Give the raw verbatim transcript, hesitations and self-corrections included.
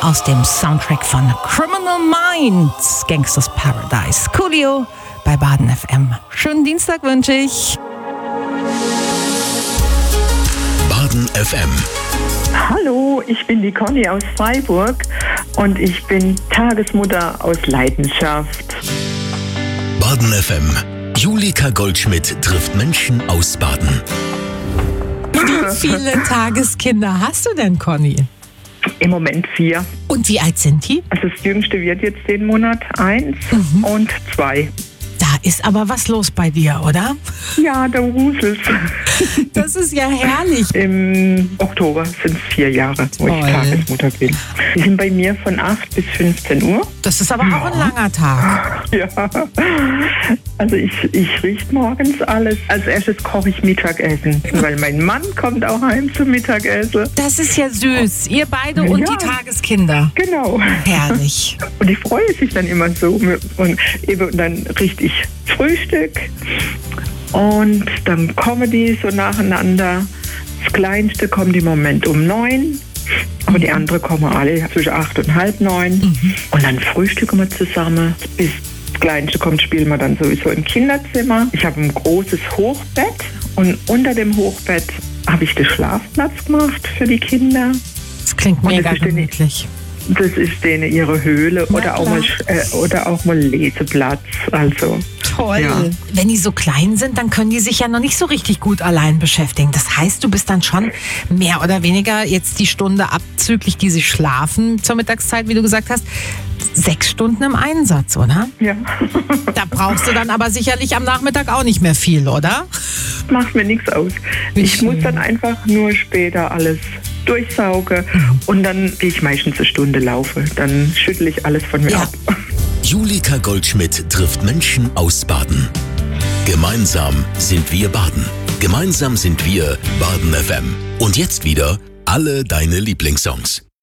aus dem Soundtrack von Criminal Minds, Gangsters Paradise. Coolio bei Baden F M. Schönen Dienstag wünsche ich. Baden F M. Hallo, ich bin die Conny aus Freiburg und ich bin Tagesmutter aus Leidenschaft. Baden F M. Julika Goldschmidt trifft Menschen aus Baden. Wie viele Tageskinder hast du denn, Conny? Im Moment vier. Und wie alt sind die? Also das jüngste wird jetzt den Monat eins Mhm. und zwei. Da ist aber was los bei dir, oder? Ja, da wuselt's. Das ist ja herrlich. Im Oktober sind es vier Jahre, wo Toll. ich Tagesmutter bin. Die sind bei mir von acht bis fünfzehn Uhr. Das ist aber auch ein langer Tag. Ja, also ich, ich richte morgens alles. Als erstes koche ich Mittagessen, weil mein Mann kommt auch heim zum Mittagessen. Das ist ja süß. Ihr beide und Ja. die Tageskinder. Genau. Herrlich. Und die freuen sich dann immer so. Und eben dann richte ich Frühstück und dann kommen die so nacheinander. Das Kleinste kommt im Moment um neun. Aber die anderen kommen alle zwischen acht und halb neun. Mhm. Und dann frühstücken wir zusammen. Bis das Kleinste kommt, spielen wir dann sowieso im Kinderzimmer. Ich habe ein großes Hochbett und unter dem Hochbett habe ich den Schlafplatz gemacht für die Kinder. Das klingt Und mega das ist denen- gemütlich. Das ist denen ihre Höhle Na oder auch, mal, klar. äh, oder auch mal Leseplatz. Also Toll. Ja. Wenn die so klein sind, dann können die sich ja noch nicht so richtig gut allein beschäftigen. Das heißt, du bist dann schon mehr oder weniger jetzt die Stunde abzüglich, die sie schlafen zur Mittagszeit, wie du gesagt hast, sechs Stunden im Einsatz, oder? ja, Da brauchst du dann aber sicherlich am Nachmittag auch nicht mehr viel, oder? macht mir nichts aus. Wie Ich schön. muss dann einfach nur später alles durchsaugen und dann gehe ich meistens eine Stunde laufen. Dann schüttle ich alles von mir Ja. ab. Julika Goldschmidt trifft Menschen aus Baden. Gemeinsam sind wir Baden. Gemeinsam sind wir Baden F M. Und jetzt wieder alle deine Lieblingssongs.